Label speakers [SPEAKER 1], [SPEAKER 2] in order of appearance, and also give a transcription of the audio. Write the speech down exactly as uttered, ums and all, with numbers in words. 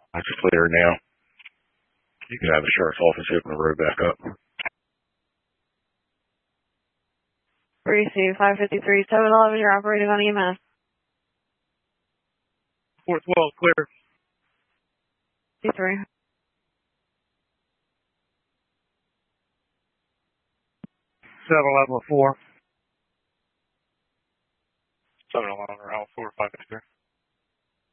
[SPEAKER 1] It's clear now. You can have the sheriff's office open the road back up.
[SPEAKER 2] Receive five fifty-three, seven eleven, you're operating on E M S.
[SPEAKER 3] four twelve, clear.
[SPEAKER 2] fifty-three.
[SPEAKER 3] seven eleven four.